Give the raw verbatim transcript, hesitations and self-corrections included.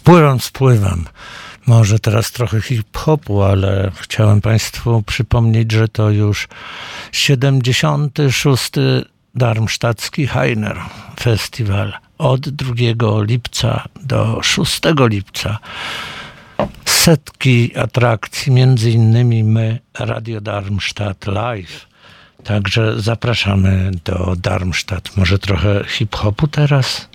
Wpływam, spływam. Może teraz trochę hip-hopu, ale chciałem Państwu przypomnieć, że to już siedemdziesiąty szósty Darmstadtski Hainer Festiwal. Od drugiego lipca do szóstego lipca. Setki atrakcji, między innymi my, Radio Darmstadt Live. Także zapraszamy do Darmstadt. Może trochę hip-hopu teraz?